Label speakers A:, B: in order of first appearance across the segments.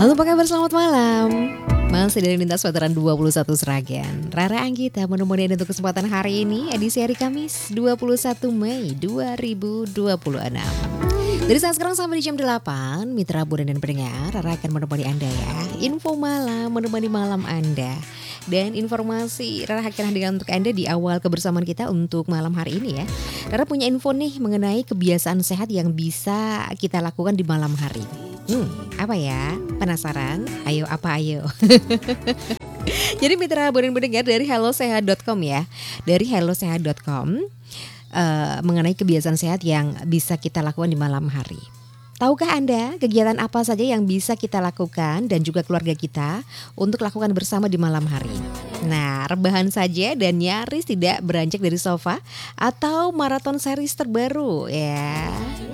A: Halo, apa kabar? Selamat malam. Masih dari Lintas Veteran 21 Sragen. Rara Anggita menemani Anda untuk kesempatan hari ini, edisi hari Kamis 21 Mei 2026. Dari saat sekarang sampai di jam 8, mitra budan dan pendengar, Rara akan menemani Anda ya. Info malam, menemani malam Anda. Dan informasi Rara akan hadirkan untuk Anda di awal kebersamaan kita untuk malam hari ini ya. Rara punya info nih mengenai kebiasaan sehat yang bisa kita lakukan di malam hari. Apa ya? Penasaran? Ayo, apa ayo? Jadi mitra budan pendengar dari hellosehat.com ya. Dari hellosehat.com mengenai kebiasaan sehat yang bisa kita lakukan di malam hari. Tahukah Anda kegiatan apa saja yang bisa kita lakukan dan juga keluarga kita untuk lakukan bersama di malam hari? Nah, rebahan saja dan nyaris tidak beranjak dari sofa atau maraton series terbaru ya.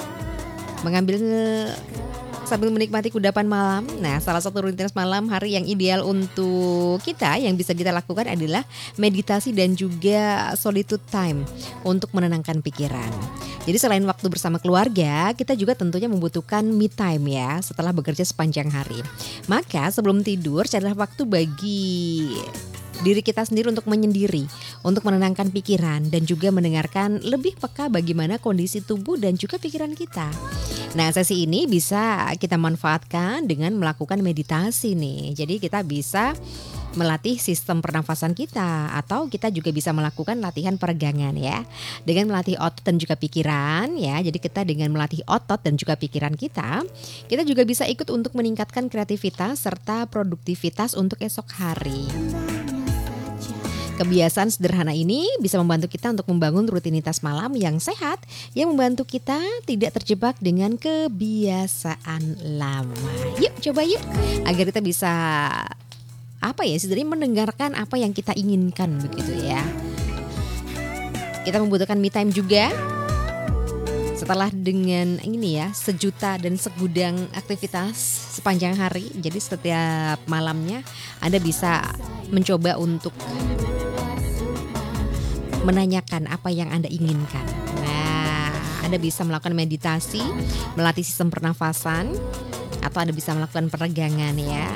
A: Sambil menikmati kudapan malam. Nah, salah satu rutinitas malam hari yang ideal untuk kita yang bisa kita lakukan adalah meditasi dan juga solitude time untuk menenangkan pikiran. Jadi selain waktu bersama keluarga, kita juga tentunya membutuhkan me time ya setelah bekerja sepanjang hari. Maka sebelum tidur carilah waktu bagi diri kita sendiri untuk menyendiri, untuk menenangkan pikiran dan juga mendengarkan lebih peka bagaimana kondisi tubuh dan juga pikiran kita. Nah, sesi ini bisa kita manfaatkan dengan melakukan meditasi nih. Jadi kita bisa melatih sistem pernafasan kita atau kita juga bisa melakukan latihan peregangan ya. Dengan melatih otot dan juga pikiran ya. Jadi kita dengan melatih otot dan juga pikiran kita juga bisa ikut untuk meningkatkan kreativitas serta produktivitas untuk esok hari. Kebiasaan sederhana ini bisa membantu kita untuk membangun rutinitas malam yang sehat yang membantu kita tidak terjebak dengan kebiasaan lama. Yuk coba yuk agar kita bisa sebenarnya mendengarkan apa yang kita inginkan begitu ya. Kita membutuhkan me time juga. Setelah dengan ini ya sejuta dan segudang aktivitas sepanjang hari. Jadi setiap malamnya Anda bisa mencoba untuk menanyakan apa yang Anda inginkan. Nah, Anda bisa melakukan meditasi, melatih sistem pernafasan, atau Anda bisa melakukan peregangan ya.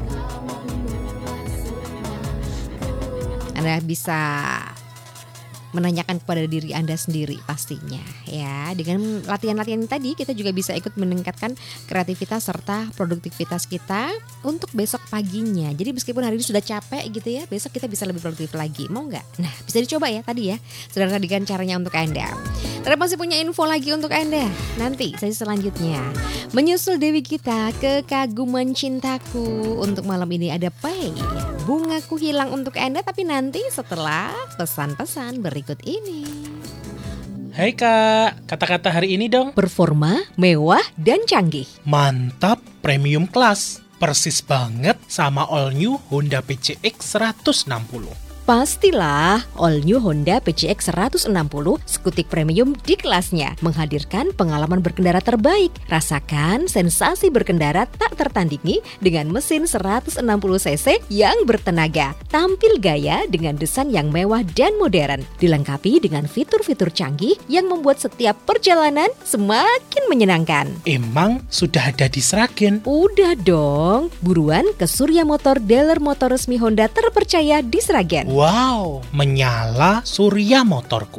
A: Anda bisa menanyakan kepada diri Anda sendiri pastinya ya. Dengan latihan-latihan tadi kita juga bisa ikut meningkatkan kreativitas serta produktivitas kita untuk besok paginya. Jadi meskipun hari ini sudah capek gitu ya, besok kita bisa lebih produktif lagi. Mau nggak? Nah, bisa dicoba ya tadi ya. Sudah tadikan caranya untuk Anda. Terus masih punya info lagi untuk Anda. Nanti sesi selanjutnya menyusul Dewi kita Kekaguman Cintaku. Untuk malam ini ada Pay, Bungaku Hilang untuk Anda, tapi nanti setelah pesan-pesan berikut ini.
B: Hai Kak, kata-kata hari ini dong.
A: Performa, mewah, dan canggih.
B: Mantap, premium class. Persis banget sama all new Honda PCX 160.
A: Pastilah, all new Honda PCX 160 skutik premium di kelasnya menghadirkan pengalaman berkendara terbaik. Rasakan sensasi berkendara tak tertandingi dengan mesin 160 cc yang bertenaga. Tampil gaya dengan desain yang mewah dan modern. Dilengkapi dengan fitur-fitur canggih yang membuat setiap perjalanan semakin menyenangkan.
B: Emang sudah ada di Sragen?
A: Udah dong, buruan ke Surya Motor, dealer motor resmi Honda terpercaya di Sragen.
B: Wow, menyala Surya Motorku.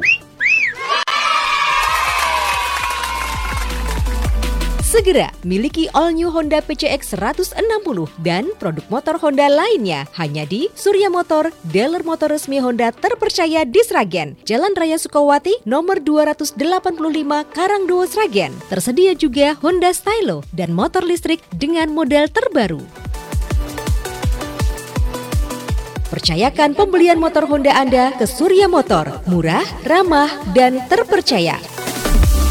A: Segera miliki all new Honda PCX 160 dan produk motor Honda lainnya hanya di Surya Motor, dealer motor resmi Honda terpercaya di Sragen. Jalan Raya Sukawati nomor 285 Karangdowo Sragen. Tersedia juga Honda Stylo dan motor listrik dengan model terbaru. Percayakan pembelian motor Honda Anda ke Surya Motor, murah, ramah, dan terpercaya.